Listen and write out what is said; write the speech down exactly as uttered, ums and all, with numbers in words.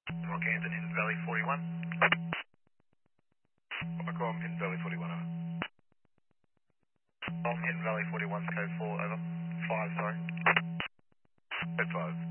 Rockhampton, Hidden Valley forty-one. Macomb, Hidden Valley forty-one, over. On Hidden Valley forty-one's code four, over. five, sorry. Code five.